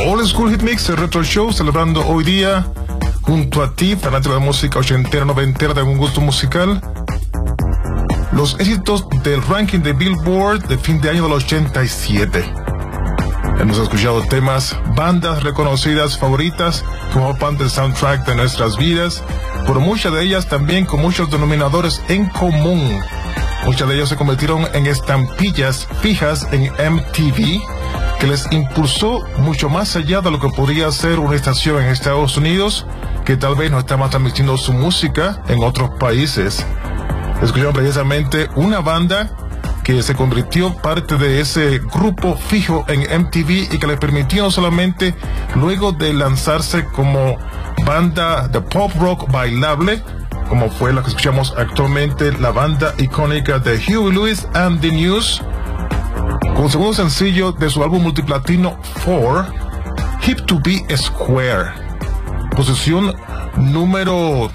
Old School Hit Mix, el Retro Show, celebrando hoy día junto a ti, fanático de música ochentera, noventera, de algún gusto musical, los éxitos del ranking de Billboard de fin de año del 87. Hemos escuchado temas, bandas reconocidas, favoritas, como parte del soundtrack de nuestras vidas, pero muchas de ellas también con muchos denominadores en común. Muchas de ellas se convirtieron en estampillas fijas en MTV, que les impulsó mucho más allá de lo que podría ser una estación en Estados Unidos, que tal vez no está más transmitiendo su música en otros países. Escucharon precisamente una banda que se convirtió parte de ese grupo fijo en MTV y que les permitió no solamente luego de lanzarse como banda de pop rock bailable, como fue la que escuchamos actualmente, la banda icónica de Huey Lewis and the News, con el segundo sencillo de su álbum multiplatino 4, Hip to Be Square, posición número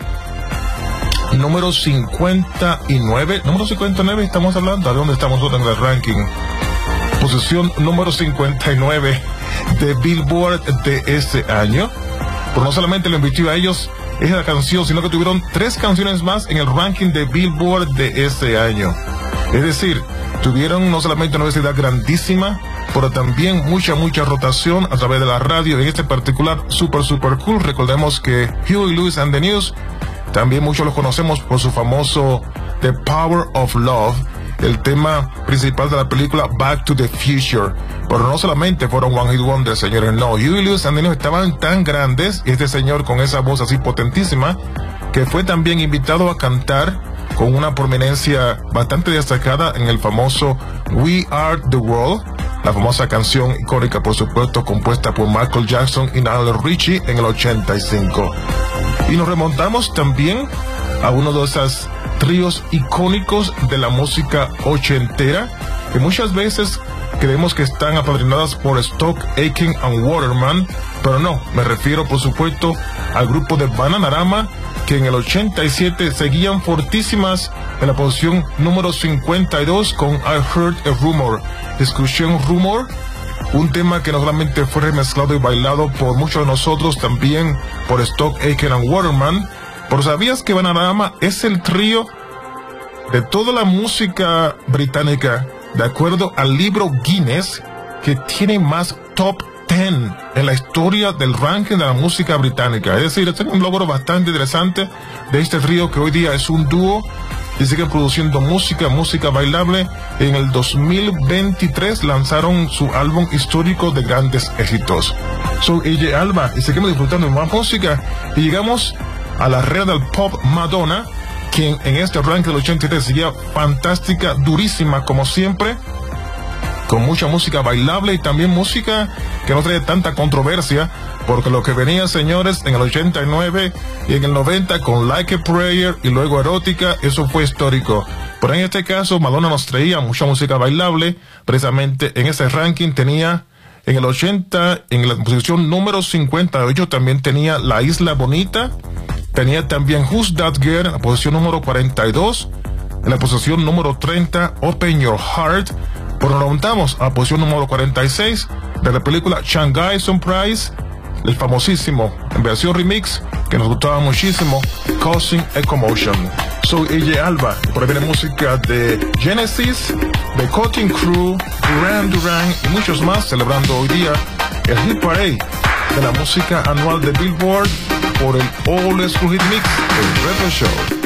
59. Número 59 estamos hablando. ¿De dónde estamos nosotros en el ranking? Posición número 59 de Billboard de ese año. Pero no solamente lo invitó a ellos esa canción, sino que tuvieron 3 canciones más en el ranking de Billboard de ese año. Es decir, tuvieron no solamente una diversidad grandísima, pero también mucha rotación a través de la radio. En este particular, super cool. Recordemos que Huey Lewis and the News, también muchos los conocemos por su famoso The Power of Love, el tema principal de la película Back to the Future. Pero no solamente fueron One Hit Wonder, señores, no. Huey Lewis and the News estaban tan grandes, y este señor con esa voz así potentísima, que fue también invitado a cantar con una prominencia bastante destacada en el famoso We Are the World, la famosa canción icónica, por supuesto, compuesta por Michael Jackson y Lionel Richie en el 85. Y nos remontamos también a uno de esos tríos icónicos de la música ochentera, que muchas veces creemos que están apadrinadas por Stock, Aitken and Waterman, pero no, me refiero por supuesto al grupo de Bananarama, que en el 87 seguían fortísimas en la posición número 52 con I Heard a Rumor. Escuché un rumor, un tema que no solamente fue remezclado y bailado por muchos de nosotros, también por Stock, Aitken and Waterman. Pero ¿sabías que Bananarama es el trío de toda la música británica, de acuerdo al libro Guinness, que tiene más top 10 en la historia del ranking de la música británica? Es decir, este es un logro bastante interesante de este trío, que hoy día es un dúo y siguen produciendo música bailable. En el 2023 lanzaron su álbum histórico de grandes éxitos. Soy AJ Alba y seguimos disfrutando de más música, y llegamos a la reina del pop, Madonna, quien en este ranking del 83 seguía fantástica, durísima como siempre, con mucha música bailable y también música que no trae tanta controversia, porque lo que venía, señores, en el 89 y en el 90 con Like a Prayer y luego Erótica, eso fue histórico. Pero en este caso, Madonna nos traía mucha música bailable. Precisamente en ese ranking tenía en el 80, en la posición número 58, también tenía La Isla Bonita. Tenía también Who's That Girl en la posición número 42. En la posición número 30, Open Your Heart. Pero nos montamos a la posición número 46 de la película Shanghai Surprise, el famosísimo, en versión remix, que nos gustaba muchísimo, Causing a Commotion. Soy AJ Alba, por ahí viene música de Genesis, de Cutting Crew, Duran Duran y muchos más, celebrando hoy día el Hit Parade de la música anual de Billboard por el Old School Hit Mix, el Retro Show.